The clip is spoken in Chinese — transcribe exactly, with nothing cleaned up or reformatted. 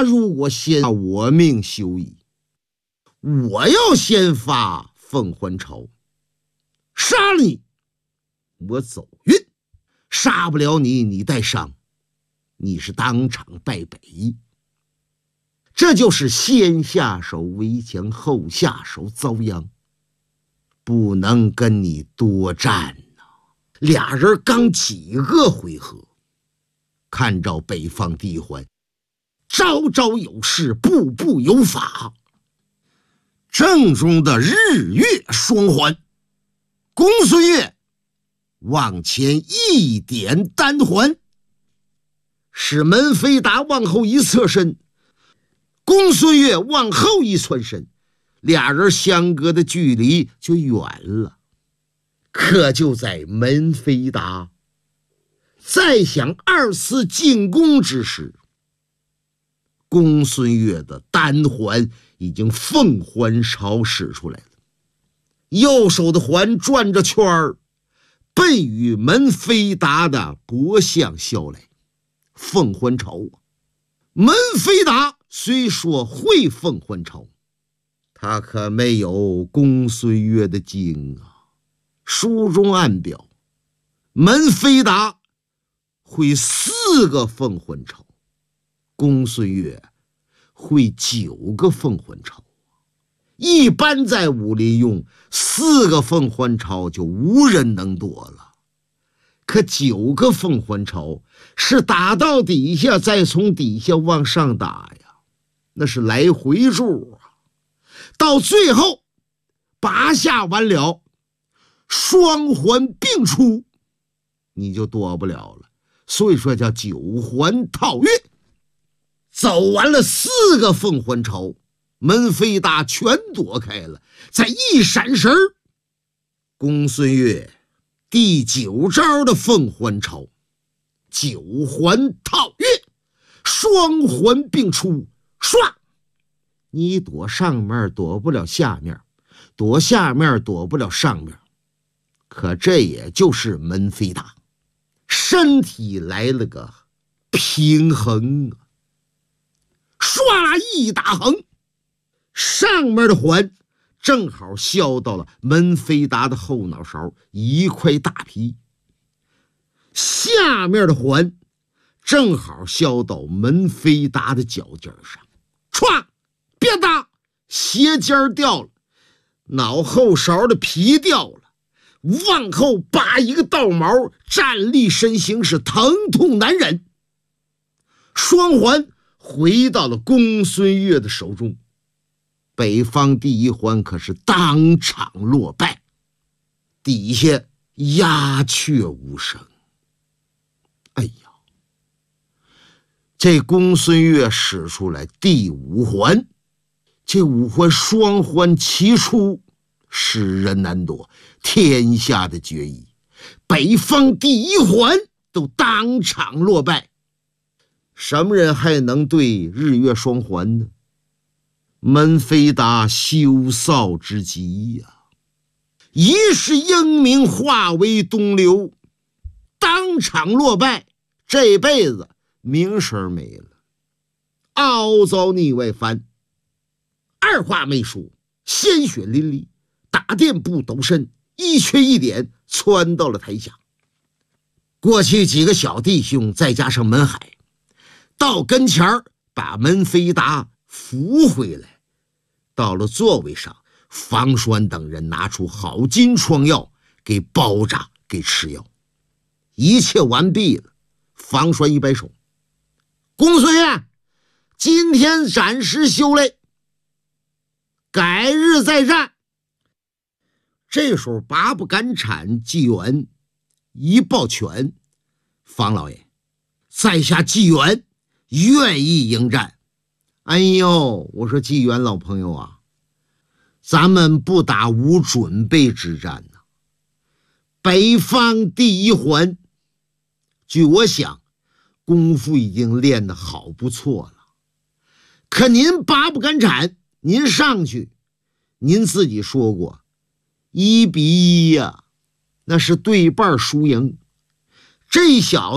他如果先我命休矣，我要先发凤还巢，杀了你，我走运；杀不了你，你带伤，你是当场败北。这就是先下手为强，后下手遭殃，不能跟你多战呐、啊。俩人刚几个回合，看着北方第一环招招有势，步步有法，正中的日月双环，公孙越往前一点单环，使门飞达往后一侧身，公孙越往后一窜身，俩人相隔的距离就远了。可就在门飞达再想二次进攻之时，公孙越的单环已经凤还巢使出来了，右手的环转着圈儿，奔与门飞达的脖项削来。凤还巢啊，门飞达虽说会凤还巢，他可没有公孙越的精啊。书中暗表，门飞达会四个凤还巢，公孙越会九个凤还巢。一般在武林用四个凤还巢就无人能躲了，可九个凤还巢是打到底下再从底下往上打呀，那是来回柱啊。到最后拔下完了，双环并出，你就躲不了了。所以说叫九环套月。走完了四个凤还巢，门飞达全躲开了，在一闪神，公孙越第九招的凤还巢，九环套月，双环并出，唰！你躲上面躲不了下面，躲下面躲不了上面，可这也就是门飞达身体来了个平衡啊！唰啦一打横，上面的环正好削到了门飞达的后脑勺一块大皮，下面的环正好削到门飞达的脚尖上，歘，别打，鞋尖掉了，脑后勺的皮掉了，往后拔一个倒毛，站立身形是疼痛难忍。双环回到了公孙越的手中，北方第一环可是当场落败，底下鸦雀无声。哎呀，这公孙越使出来第五环，这五环双环齐出，使人难躲，天下的决议，北方第一环都当场落败，什么人还能对日月双环呢？门飞达羞臊之极呀、啊，一世英名化为东流，当场落败，这辈子名声没了，凹糟腻歪翻。二话没说，鲜血淋漓，打垫步抖身，一瘸一点窜到了台下。过去几个小弟兄再加上门海，到跟前儿把门飞达扶回来。到了座位上，房栓等人拿出好金疮药给包扎，给吃药。一切完毕了，房栓一摆手，公孙越，今天暂时休累，改日再战。这时候拔不敢产纪元一抱拳，房老爷，在下纪元愿意迎战。哎呦，我说纪元老朋友啊，咱们不打无准备之战呢、啊。北方第一环，据我想，功夫已经练得好不错了。可您拔不敢产，您上去，您自己说过，一比一呀、啊，那是对半输赢。这小